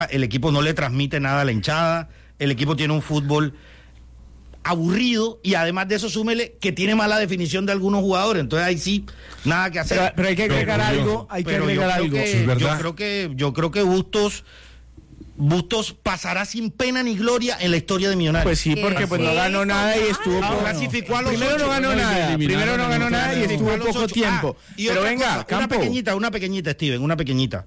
el equipo no le transmite nada a la hinchada, el equipo tiene un fútbol aburrido y además de eso súmele que tiene mala definición de algunos jugadores, entonces ahí sí, nada que hacer. Pero hay que agregar algo, Yo creo que Bustos pasará sin pena ni gloria en la historia de Millonarios. Pues sí, porque pues no ganó nada y estuvo clasificó a los primero 8, primero no ganó nada y estuvo poco tiempo. Pero venga, Campo, una pequeñita, Steven, una pequeñita.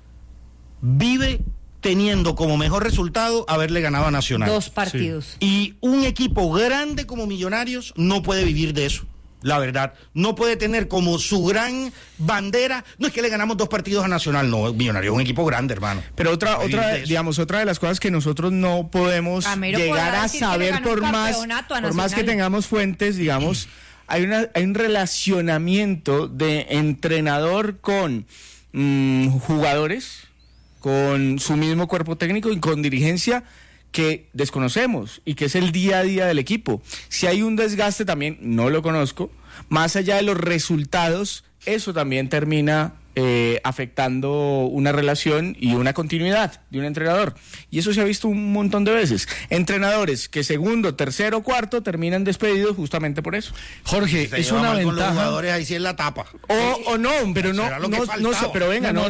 Vive teniendo como mejor resultado haberle ganado a Nacional. 2 partidos. Sí. Y un equipo grande como Millonarios no puede vivir de eso. La verdad, no puede tener como su gran bandera, no es que le ganamos 2 partidos a Nacional, no, Millonarios es un equipo grande, hermano. Pero otra de las cosas que nosotros no podemos llegar a saber por más que tengamos fuentes, digamos, hay un relacionamiento de entrenador con jugadores, con su mismo cuerpo técnico y con dirigencia que desconocemos y que es el día a día del equipo. Si hay un desgaste también, no lo conozco, más allá de los resultados, eso también termina afectando una relación y una continuidad de un entrenador. Y eso se ha visto un montón de veces. Entrenadores que segundo, tercero, cuarto terminan despedidos justamente por eso. Jorge, es una ventaja. Con los jugadores ahí sí es la tapa. O no, pero no, pero venga, no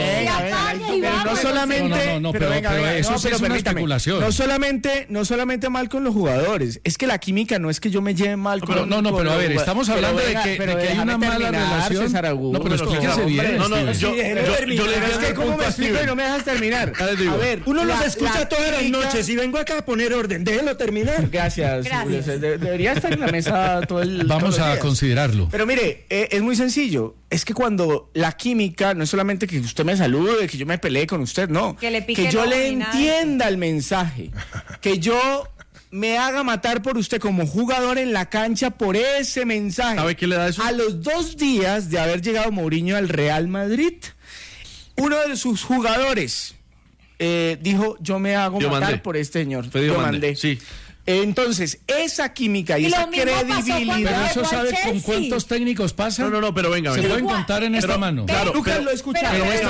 solamente, pero eso es una especulación. No solamente mal con los jugadores, es que la química no es que yo me lleve mal con pero a ver, estamos hablando de que hay una mala relación. No, pero explíquese bien. Yo le es que cómo me explico y no me dejas terminar. A ver, uno los escucha todas las noches y vengo acá a poner orden. Déjelo terminar. Gracias. Debería estar en la mesa todo el. Vamos a considerarlo. Pero mire, es muy sencillo. Es que cuando la química no es solamente que usted me salude, que yo me pelee con usted, no. Que yo le entienda el mensaje. Que yo me haga matar por usted como jugador en la cancha por ese mensaje. ¿Sabe qué le da eso? A los 2 días de haber llegado Mourinho al Real Madrid, uno de sus jugadores dijo, yo me hago matar por este señor. Yo mandé. Sí. Entonces, esa química y esa credibilidad. Pero eso sabe con cuántos técnicos pasa. No, pero venga. Se pueden contar en esta mano. Claro, Lucas lo escucha.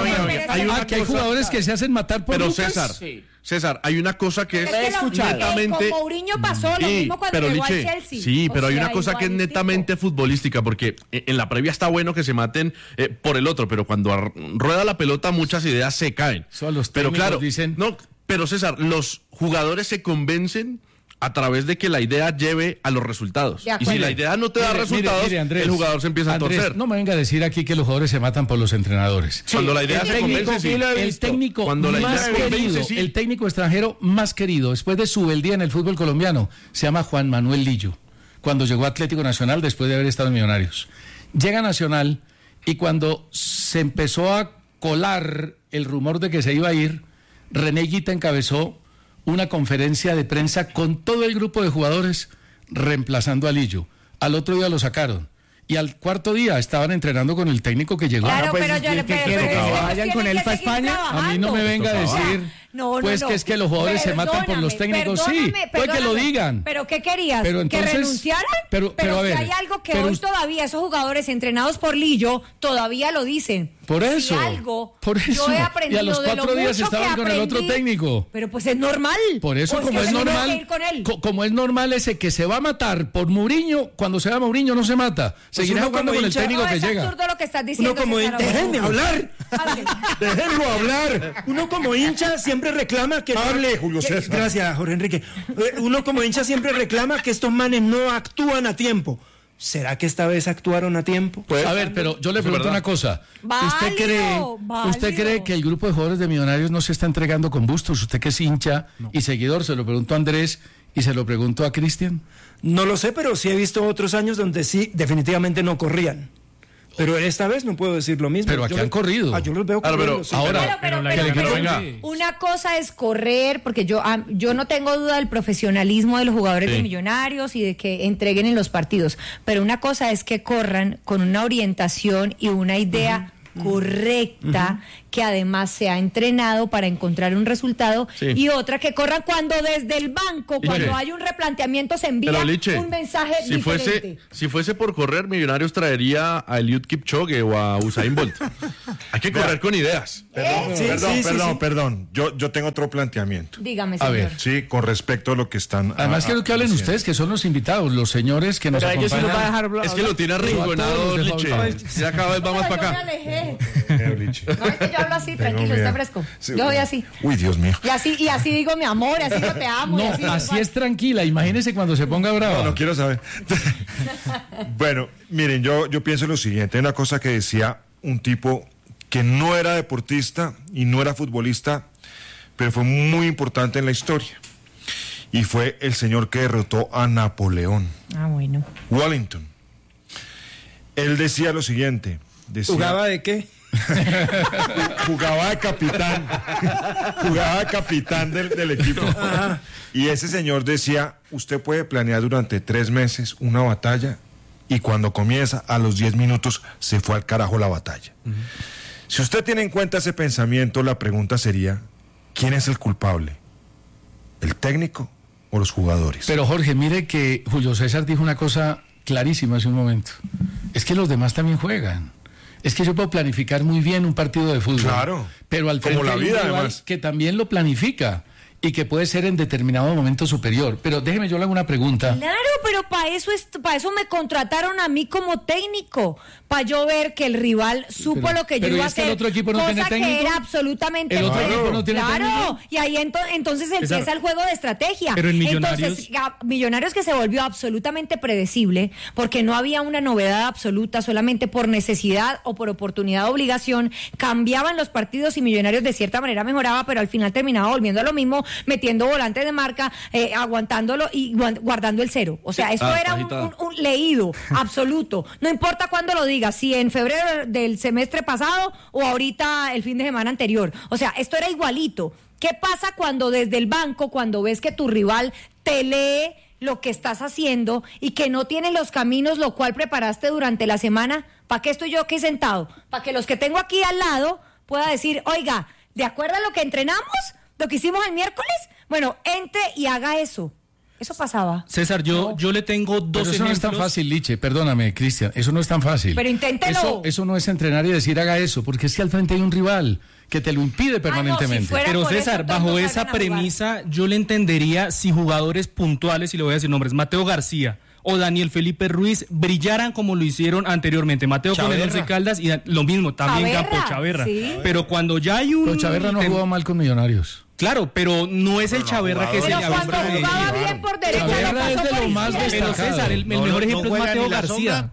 Hay jugadores que se hacen matar por Lucas. César, hay una cosa que es netamente. Con Mourinho pasó lo mismo cuando llegó al Chelsea. Sí, pero hay una cosa que es netamente futbolística, porque en la previa está bueno que se maten por el otro, pero cuando rueda la pelota muchas ideas se caen. Pero claro, dicen. No, pero César, los jugadores se convencen a través de que la idea lleve a los resultados. Y si la idea no te da resultados, Andrés, el jugador se empieza a torcer. No me venga a decir aquí que los jugadores se matan por los entrenadores. Sí, cuando la idea se convence, sí. El técnico más querido, el técnico extranjero más querido después de su beldía en el fútbol colombiano, se llama Juan Manuel Lillo, cuando llegó a Atlético Nacional después de haber estado en Millonarios. Llega a Nacional y cuando se empezó a colar el rumor de que se iba a ir, René Higuita encabezó una conferencia de prensa con todo el grupo de jugadores reemplazando a Lillo. Al otro día lo sacaron. Y al cuarto día estaban entrenando con el técnico que llegó. Claro, pero vayan con él para España. A mí no me venga a decir que es que los jugadores se matan por los técnicos. Sí, puede que lo digan. ¿Pero qué querías? Pero entonces, ¿que renunciaran? Pero a ver, si hay algo que hoy todavía esos jugadores entrenados por Lillo todavía lo dicen. Por eso. Yo he aprendido. Y a los 4 días estaban con el otro técnico. Pero pues es normal. Por eso, como es normal, como es normal ese que se va a matar por Mourinho, cuando se va Mourinho no se mata. Seguirá jugando con el técnico que llega. Es absurdo lo que estás diciendo. Déjenme hablar. Déjenlo hablar. Uno como hincha siempre reclama que hable, Julio César. Gracias, Jorge Enrique. Uno como hincha siempre reclama que estos manes no actúan a tiempo. ¿Será que esta vez actuaron a tiempo? Pues, a ver, pero yo le pregunto una cosa. ¿Usted cree que el grupo de jugadores de Millonarios no se está entregando con Bustos? Usted que es hincha y seguidor, se lo pregunto a Andrés y se lo pregunto a Cristian. No lo sé, pero sí he visto otros años donde sí, definitivamente no corrían. Pero esta vez no puedo decir lo mismo. Pero aquí han corrido. Yo los veo corriendo. Pero una cosa es correr, porque yo no tengo duda del profesionalismo de los jugadores de Millonarios y de que entreguen en los partidos. Pero una cosa es que corran con una orientación y una idea correcta, que además se ha entrenado para encontrar un resultado, y otra que corran cuando desde el banco, cuando hay un replanteamiento, se envía un mensaje diferente. Si fuese por correr, Millonarios traería a Eliud Kipchoge o a Usain Bolt. Hay que correr con ideas. Perdón. Yo tengo otro planteamiento. Dígame, señor. A ver. Sí, con respecto a lo que están... Además quiero que hablen ustedes, que son los invitados, los señores que nos acompañan. Es que lo tiene arrinconado, Liche. Ya cada vez va más para acá. No, es que yo hablo así, tranquilo, está fresco. Yo voy así. Uy, Dios mío. Y así digo mi amor, así no te amo. No, así es tranquila, imagínese cuando se ponga brava. No quiero saber. Bueno, miren, yo pienso lo siguiente, hay una cosa que decía un tipo que no era deportista y no era futbolista, pero fue muy importante en la historia. Y fue el señor que derrotó a Napoleón. Bueno. Wellington. Él decía lo siguiente. ¿Jugaba de qué? Jugaba de capitán. Jugaba de capitán del equipo. Ajá. Y ese señor decía, usted puede planear durante 3 meses una batalla y cuando comienza, a los 10 minutos, se fue al carajo la batalla. Si usted tiene en cuenta ese pensamiento, la pregunta sería, ¿quién es el culpable? ¿El técnico o los jugadores? Pero Jorge, mire que Julio César dijo una cosa clarísima hace un momento. Es que los demás también juegan. Es que yo puedo planificar muy bien un partido de fútbol. Claro. Pero al frente como la vida, hay un rival que también lo planifica y que puede ser en determinado momento superior. Pero déjeme, yo le hago una pregunta. Claro, pero para eso me contrataron a mí como técnico, para yo ver que el rival supo lo que yo iba a hacer. ¿El otro equipo no tiene técnico? Que era absolutamente ¿El otro equipo no tiene técnico? Y ahí entonces empieza el juego de estrategia. Pero en Millonarios... Entonces, Millonarios que se volvió absolutamente predecible, porque no había una novedad absoluta, solamente por necesidad o por oportunidad o obligación, cambiaban los partidos y Millonarios de cierta manera mejoraba, pero al final terminaba volviendo a lo mismo, metiendo volantes de marca, aguantándolo y guardando el cero. O sea, esto era un leído absoluto. No importa cuándo lo digas, si en febrero del semestre pasado o ahorita el fin de semana anterior. O sea, esto era igualito. ¿Qué pasa cuando desde el banco, cuando ves que tu rival te lee lo que estás haciendo y que no tienes los caminos, lo cual preparaste durante la semana? ¿Para qué estoy yo aquí sentado? Para que los que tengo aquí al lado pueda decir, oiga, ¿de acuerdo a lo que entrenamos? ¿Lo que hicimos el miércoles? Bueno, entre y haga eso. Eso pasaba. César, yo le tengo dos ejemplos. Eso no es tan fácil, Liche, perdóname, Cristian, eso no es tan fácil. Pero inténtelo. Eso no es entrenar y decir haga eso, porque es que al frente hay un rival que te lo impide permanentemente. No, pero César, bajo esa premisa, yo le entendería si jugadores puntuales, y le voy a decir nombres, Mateo García o Daniel Felipe Ruiz, brillaran como lo hicieron anteriormente. Mateo con el Once Caldas y lo mismo, también Campo Chaverra. ¿Sí? Pero cuando ya hay un... Pero Chaverra no ha jugado mal con Millonarios. Claro, pero no es el Chaverra que se llama. Pero cuando jugaba bien por derecha, Chaverra es de lo más destacado. Pero César, el mejor ejemplo es Mateo García.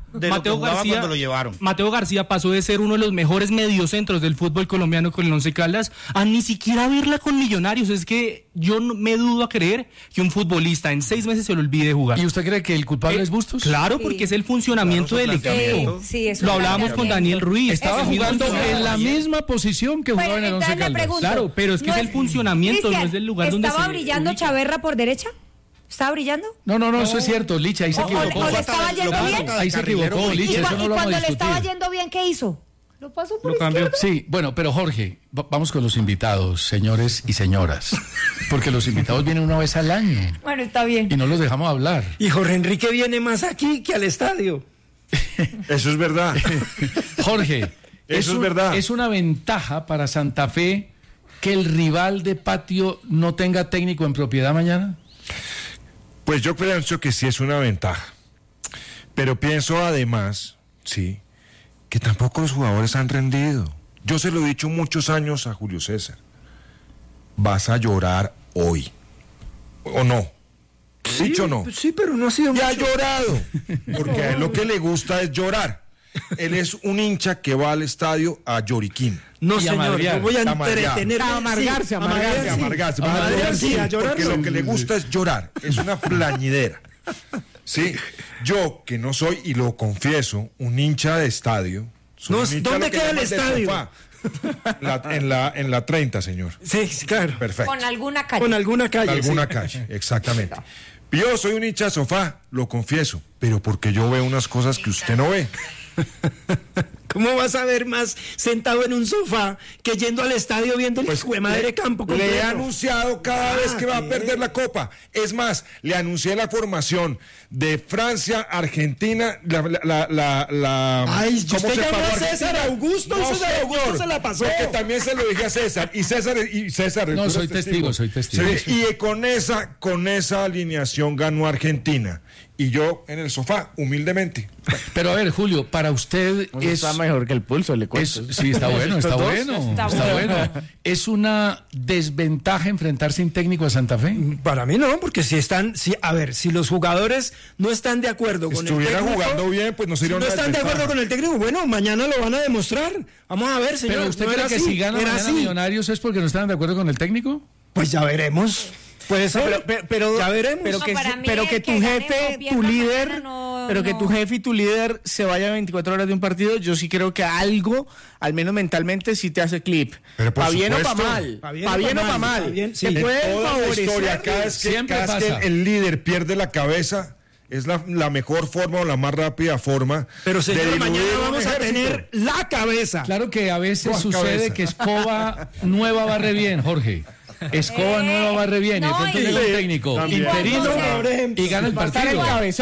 Mateo García pasó de ser uno de los mejores mediocentros del fútbol colombiano con el Once Caldas a ni siquiera verla con Millonarios. Es que yo me dudo a creer que un futbolista en 6 meses se lo olvide jugar. ¿Y usted cree que el culpable es Bustos? Claro, porque es el funcionamiento del equipo. Lo hablábamos con Daniel Ruiz. Estaba jugando en la misma posición que jugaba en el Once Caldas. Claro, pero es que es el funcionamiento. No es del lugar donde ¿estaba brillando Chaverra por derecha? ¿Estaba brillando? No, eso es cierto, Licha, ahí se equivocó. ¿O le estaba yendo bien? Ahí se equivocó, Licha, eso no lo vamos a discutir. ¿Y cuando le estaba yendo bien, qué hizo? ¿Lo pasó por izquierda? Sí, bueno, pero Jorge, vamos con los invitados, señores y señoras, porque los invitados vienen una vez al año. Bueno, está bien. Y no los dejamos hablar. Y Jorge Enrique viene más aquí que al estadio. Eso es verdad. Jorge, eso es verdad. Es una ventaja para Santa Fe que el rival de patio no tenga técnico en propiedad mañana. Pues yo pienso que sí es una ventaja. Pero pienso además, sí, que tampoco los jugadores han rendido. Yo se lo he dicho muchos años a Julio César. Vas a llorar hoy. ¿O no? Sí, ¿Dicho o no? Sí, pero no ha sido ya mucho. Ha llorado. Porque a él lo que le gusta es llorar. Él es un hincha que va al estadio a lloriquín. No, señor, yo voy a entretener. A amargarse. Porque lo que le gusta es llorar. Es una plañidera. Sí, yo que no soy, y lo confieso, un hincha de estadio. ¿Dónde queda el estadio? En la 30, señor. Sí, claro. Perfecto. Con alguna calle. Con alguna calle, exactamente. Yo soy un hincha de sofá, lo confieso, pero porque yo veo unas cosas que usted no ve. ¿Cómo vas a ver más sentado en un sofá que yendo al estadio viendo el hijo de madre campo? Le he anunciado cada vez que va a perder la Copa. Es más, le anuncié la formación de Francia, Argentina, Ay, usted llamó a César Augusto, no, César Augusto se la pasó. Porque también se lo dije a César. Y César. No, soy testigo. Sí, y con esa alineación ganó Argentina. Y yo en el sofá, humildemente. Pero a ver, Julio, para usted está mejor que el pulso, le cuento. Sí, está bueno. ¿Es una desventaja enfrentar sin técnico a Santa Fe? Para mí no, porque si los jugadores no están de acuerdo con el técnico... Estuviera jugando bien, pues no sería una desventaja. No están de acuerdo con el técnico, bueno, mañana lo van a demostrar. Vamos a ver, señor. ¿Pero usted cree que si gana mañana Millonarios es porque no están de acuerdo con el técnico? Pues ya veremos. Puede ser, pero ya veremos. Pero que tu jefe, tu líder, que tu jefe y tu líder se vayan 24 horas de un partido, yo sí creo que algo, al menos mentalmente, sí te hace clip. ¿Para bien o para mal? ¿Para bien o para mal? Te puede favorecer. Cada vez que el líder pierde la cabeza, es la mejor forma o la más rápida forma. Pero señor, mañana vamos a tener la cabeza. Claro que a veces sucede que escoba nueva barre bien, Jorge. Escoba nueva barre bien, y entonces llega un técnico interino y gana el partido.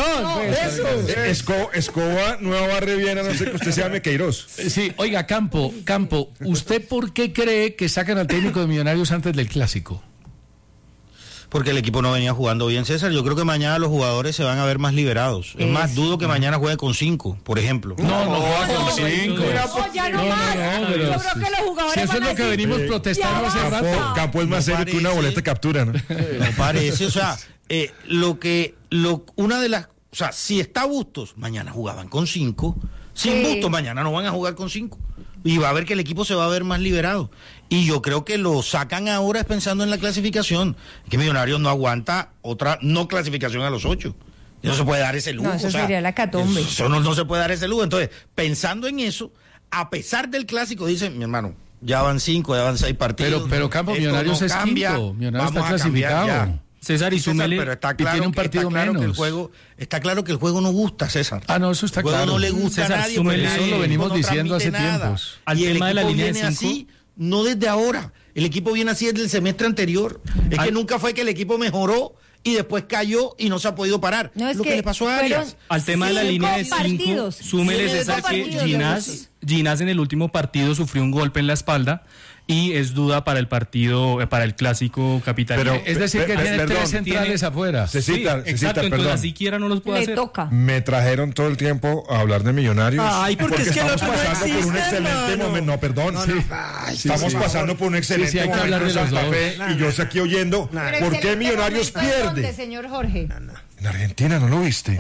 Escoba nueva barre bien, a no ser que usted se llame Queiroz. Sí, oiga, Campo, ¿usted por qué cree que sacan al técnico de Millonarios antes del Clásico? Porque el equipo no venía jugando bien, César. Yo creo que mañana los jugadores se van a ver más liberados. Es más, dudo que mañana juegue con 5, por ejemplo. No juega con 5. Ya no más. Yo creo que los jugadores si eso es lo que venimos protestando hace rato. Campo es más serio que una boleta de captura, ¿no? No parece, o sea, si está Bustos, mañana jugaban con 5. Sin Bustos, mañana no van a jugar con 5. Y va a ver que el equipo se va a ver más liberado. Y yo creo que lo sacan ahora pensando en la clasificación. Que Millonarios no aguanta otra no clasificación a los 8. No se puede dar ese lujo. No, eso sería la catombe. Eso no se puede dar ese lujo. Entonces, pensando en eso, a pesar del Clásico, dicen, mi hermano, ya van 5, ya van 6 partidos. Pero Campo, Millonarios es quinto. Millonarios está clasificado. César, y súmele, pero está claro, tiene un partido menos. Está claro que el juego no gusta, César. No, eso está claro. El juego no le gusta César, a nadie. Eso lo venimos diciendo hace tiempos. Y el equipo viene así, no desde ahora. El equipo viene así desde el semestre anterior. Es que nunca fue que el equipo mejoró y después cayó y no se ha podido parar. No, es lo que le pasó a Arias. Al tema de la línea de 5, súmele, César, que Ginás en el último partido sufrió un golpe en la espalda y es duda para el partido, para el clásico capitalino. Es decir, que tiene 3 centrales afuera. Exacto, entonces así siquiera no los puede hacer. Toca. Me trajeron todo el tiempo a hablar de Millonarios. Porque es que estamos pasando por un excelente momento. No, perdón. Estamos pasando por un excelente momento en Santa Fe y yo estoy aquí oyendo por qué Millonarios pierde. Señor Jorge. En Argentina, ¿no lo viste?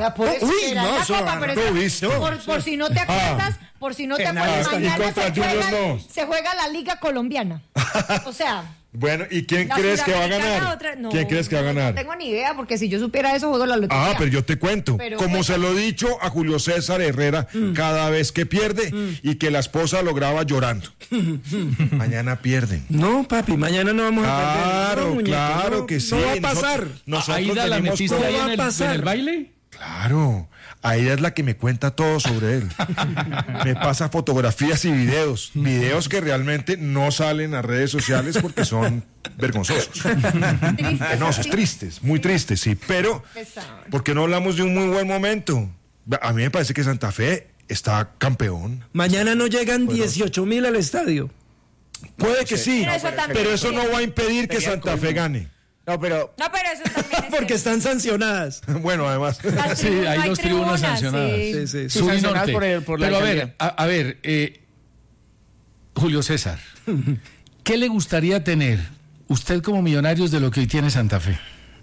Por si no te acuerdas, mañana se juega la Liga Colombiana. O sea... Bueno, ¿y quién crees que va a ganar? ¿Quién crees que va a ganar? No tengo ni idea, porque si yo supiera eso, juego la lotería. Pero yo te cuento. Como se lo he dicho a Julio César Herrera cada vez que pierde y que la esposa lo graba llorando. Mañana pierden. No, papi, mañana no vamos a perder. Claro que sí. No va a pasar. ¿Aida la metiste ahí en el baile? Claro. Aida es la que me cuenta todo sobre él. Me pasa fotografías y videos que realmente no salen a redes sociales porque son vergonzosos. Tristes, muy tristes, sí. Pero, ¿por qué no hablamos de un muy buen momento? A mí me parece que Santa Fe está campeón. Mañana no llegan 18,000 al estadio. Puede que sí, pero eso no va a impedir que Santa Fe gane. Pero eso también es porque están sancionadas. Bueno, además. Sí, hay 2 tribunas sancionadas. Sí. Sancionadas por la Pero a ver, Julio César, ¿qué le gustaría tener usted como Millonarios de lo que hoy tiene Santa Fe?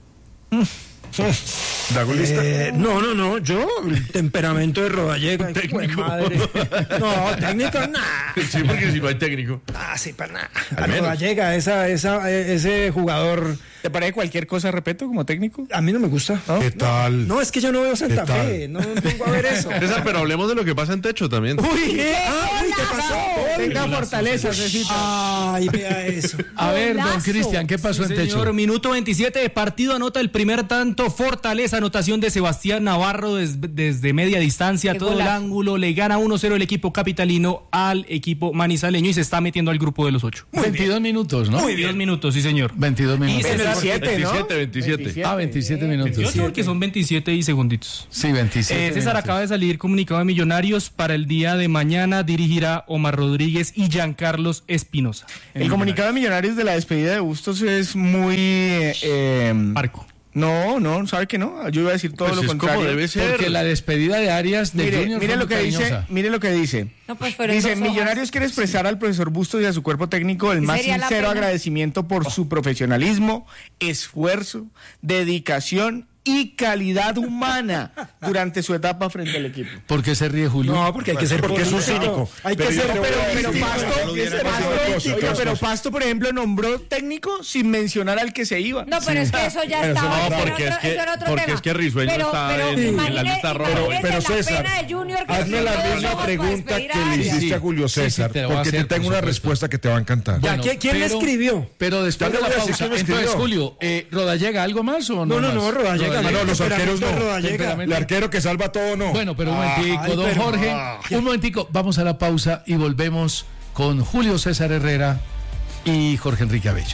¿Dagolista? No, yo, el temperamento de Rodallega. Técnico. No, técnico, nada. Sí, porque si no hay técnico. Sí, para nada. Rodallega, ese jugador ¿Te parece cualquier cosa, Repeto, como técnico? A mí no me gusta. ¿No? ¿Qué tal? No, es que yo no veo Santa Fe. No pongo a ver eso. César, pero hablemos de lo que pasa en techo también. Uy, ¿qué pasó? Tenga fortaleza, Cecita. Ay, vea eso. A ver, don Cristian, ¿qué pasó en techo? Minuto 27 de partido, anota el primer tanto. Fortaleza, anotación de Sebastián Navarro desde media distancia, todo el ángulo. Le gana 1-0 el equipo capitalino al equipo manizaleño y se está metiendo al grupo de los 8. 22 minutos, ¿no? 22 minutos, sí, señor. 22 minutos. Y 27, ¿no? 27. Ah, 27 minutos. 28 porque son 27 y segunditos. Sí, 27 César, acaba de salir comunicado de Millonarios para el día de mañana. Dirigirá Omar Rodríguez y Giancarlos Espinosa. El comunicado de Millonarios de la despedida de Bustos es muy... Parco. No, ¿sabe que no? Yo iba a decir todo lo contrario. Como debe ser. Porque la despedida de Arias de Junior mire lo que dice. Mire lo que dice. No, pues dice, Millonarios quiere expresar al profesor Bustos y a su cuerpo técnico el más sincero agradecimiento por su profesionalismo, esfuerzo, dedicación y calidad humana durante su etapa frente al equipo. ¿Por qué se ríe Julio? No, porque hay que ser porque es un cínico. Hay que ser, pero Pasto, por ejemplo, nombró técnico sin mencionar al que se iba. No, pero es que eso ya estaba. No, porque es que Risueño está en la lista roja. Pero César, hazme la misma pregunta que le hiciste a Julio César, porque te tengo una respuesta que te va a encantar. Bueno, ¿quién le escribió? Pero después de la pausa, entonces, Julio, ¿Rodallega algo más o no? No, Rodallega. No, los arqueros no. El arquero que salva todo no. Bueno, pero un momentico, don Jorge, un momentico, vamos a la pausa y volvemos con Julio César Herrera y Jorge Enrique Abello.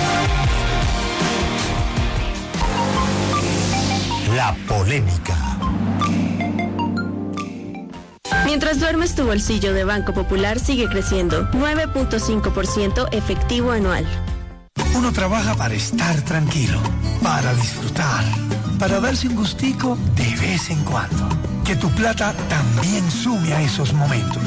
La polémica. Mientras duermes, tu bolsillo de Banco Popular sigue creciendo, 9.5% efectivo anual. Uno trabaja para estar tranquilo, para disfrutar, para darse un gustico de vez en cuando. Que tu plata también sume a esos momentos.